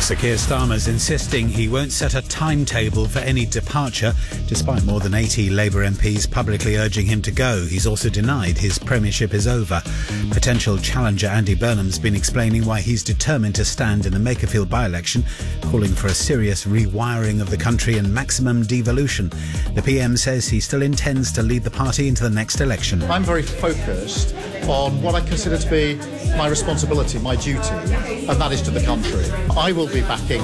Sir Keir Starmer's insisting he won't set a timetable for any departure, despite more than 80 Labour MPs publicly urging him to go. He's also denied his premiership is over. Potential challenger Andy Burnham's been explaining why he's determined to stand in the Makerfield by-election, calling for a serious rewiring of the country and maximum devolution. The PM says he still intends to lead the party into the next election. I'm very focused on what I consider to be my responsibility, my duty, and that is to the country. I will be backing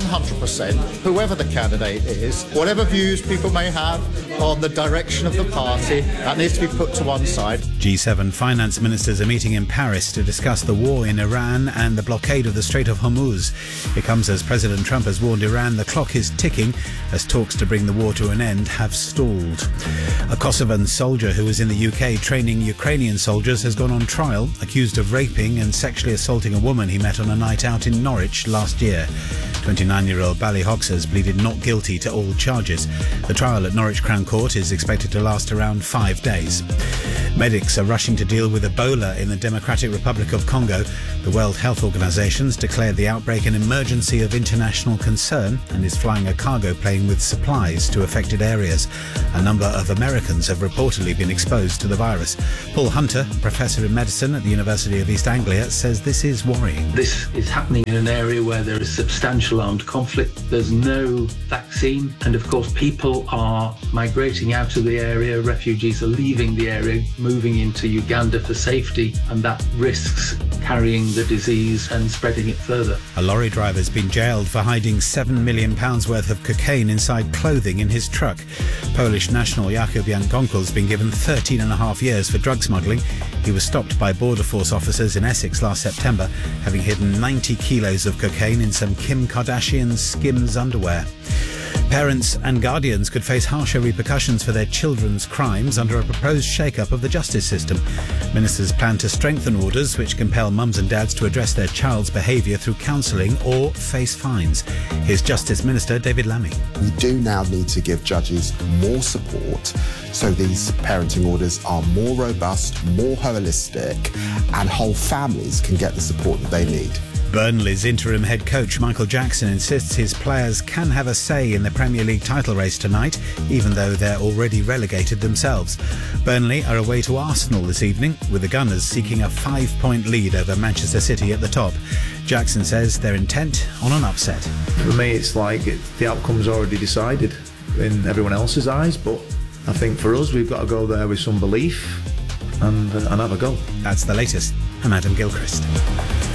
100% whoever the candidate is. Whatever views people may have on the direction of the party, that needs to be put to one side. G7 finance ministers are meeting in Paris to discuss the war in Iran and the blockade of the Strait of Hormuz. It comes as President Trump has warned Iran the clock is ticking as talks to bring the war to an end have stalled. A Kosovan soldier who was in the UK training Ukrainian soldiers has gone on trial, accused of raping and sexually assaulting a woman he met on a night out in Norwich last year. 29-year-old Ballyhoxers pleaded not guilty to all charges. The trial at Norwich Crown Court is expected to last around 5 days. Medics are rushing to deal with Ebola in the Democratic Republic of Congo. The World Health Organization's declared the outbreak an emergency of international concern and is flying a cargo plane with supplies to affected areas. A number of Americans have reportedly been exposed to the virus. Paul Hunter, professor in medicine at the University of East Anglia, says this is worrying. This is happening in an area where there is substantial armed conflict. There's no vaccine, and of course people are migrating out of the area. Refugees are leaving the area, moving into Uganda for safety, and that risks carrying the disease and spreading it further. A lorry driver's been jailed for hiding £7 million worth of cocaine inside clothing in his truck. Polish national Jakub Jan Gonkel's been given 13 and a half years for drug smuggling. He was stopped by Border Force officers in Essex last September, having hidden 90 kilos of cocaine in some Kim Kardashian Skims underwear. Parents and guardians could face harsher repercussions for their children's crimes under a proposed shake-up of the justice system. Ministers plan to strengthen orders which compel mums and dads to address their child's behaviour through counselling or face fines. Here's Justice Minister David Lammy. We do now need to give judges more support so these parenting orders are more robust, more holistic, and whole families can get the support that they need. Burnley's interim head coach Michael Jackson insists his players can have a say in the Premier League title race tonight, even though they're already relegated themselves. Burnley are away to Arsenal this evening, with the Gunners seeking a 5-point lead over Manchester City at the top. Jackson says they're intent on an upset. For me, it's like the outcome's already decided in everyone else's eyes, but I think for us, we've got to go there with some belief and have a go. That's the latest. I'm Adam Gilchrist.